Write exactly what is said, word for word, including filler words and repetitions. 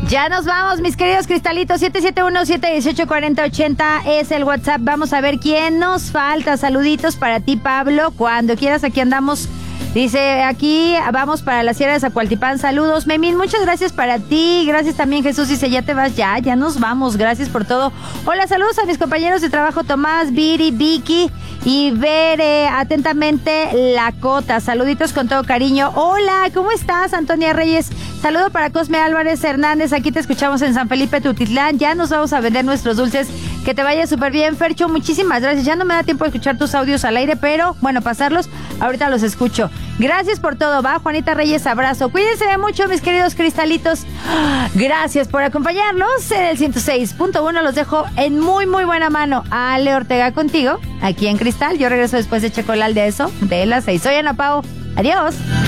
Ya nos vamos, mis queridos cristalitos. siete siete uno, siete uno ocho, cuatro cero ocho cero es el WhatsApp. Vamos a ver quién nos falta. Saluditos para ti, Pablo. Cuando quieras, aquí andamos. Dice, aquí vamos para la Sierra de Zacualtipán. Saludos, Memín, muchas gracias para ti. Gracias también, Jesús. Dice, ya te vas, ya, ya nos vamos. Gracias por todo. Hola, saludos a mis compañeros de trabajo, Tomás, Viri, Vicky y Bere. Atentamente, Lacota. Saluditos con todo cariño. Hola, ¿cómo estás, Antonia Reyes? Saludo para Cosme Álvarez Hernández. Aquí te escuchamos en San Felipe, Tutitlán. Ya nos vamos a vender nuestros dulces. Que te vaya súper bien, Fercho. Muchísimas gracias. Ya no me da tiempo de escuchar tus audios al aire, pero bueno, pasarlos. Ahorita los escucho. Gracias por todo, va. Juanita Reyes, abrazo. Cuídense mucho, mis queridos cristalitos. Gracias por acompañarnos en el ciento seis punto uno. Los dejo en muy, muy buena mano. Ale Ortega contigo, aquí en Cristal. Yo regreso después de Checolal de eso, de las seis. Soy Ana Pao. Adiós.